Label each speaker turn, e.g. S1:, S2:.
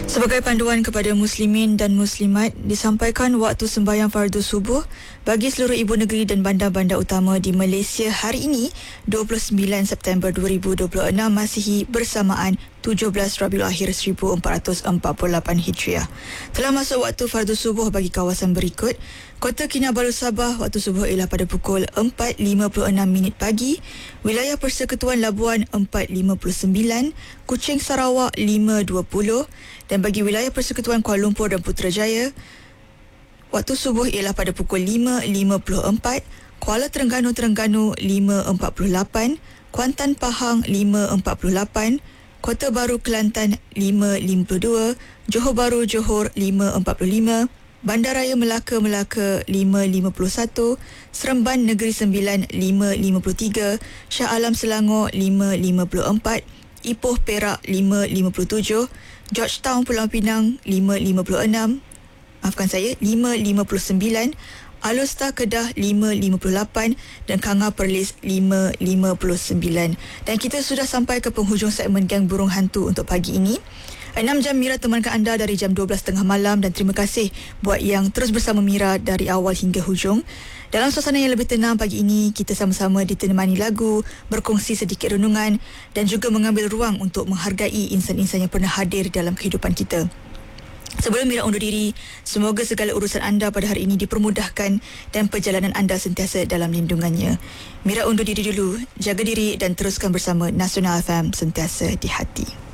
S1: Sebagai panduan kepada muslimin dan muslimat, disampaikan waktu sembahyang fardu subuh bagi seluruh ibu negeri dan bandar-bandar utama di Malaysia hari ini, 29 September 2026 Masihi bersamaan 17 Rabiul Akhir 1448 Hijriah. Telah masuk waktu fardu subuh bagi kawasan berikut. Kota Kinabalu Sabah, waktu subuh ialah pada pukul 4.56 pagi. Wilayah Persekutuan Labuan 4.59, Kuching Sarawak 5.20 dan bagi wilayah Persekutuan Kuala Lumpur dan Putrajaya, waktu subuh ialah pada pukul 5.54, Kuala Terengganu 5.48, Kuantan Pahang 5.48, Kota Baru Kelantan 5.52, Johor Bahru Johor 5.45, Bandaraya Melaka 5.51, Seremban Negeri Sembilan 5.53, Shah Alam Selangor 5.54, Ipoh Perak 5.57, Georgetown Pulau Pinang 5.56, 5.59, Alustar Kedah 5.58 dan Kanga Perlis 5.59. Dan kita sudah sampai ke penghujung segmen Gang Burung Hantu untuk pagi ini. 6 jam Mira temankan anda dari jam 12.30 malam dan terima kasih buat yang terus bersama Mira dari awal hingga hujung. Dalam suasana yang lebih tenang pagi ini, kita sama-sama ditemani lagu, berkongsi sedikit renungan dan juga mengambil ruang untuk menghargai insan-insan yang pernah hadir dalam kehidupan kita. Sebelum Mira undur diri, semoga segala urusan anda pada hari ini dipermudahkan dan perjalanan anda sentiasa dalam lindungannya. Mira undur diri dulu, jaga diri dan teruskan bersama Nasional FM sentiasa di hati.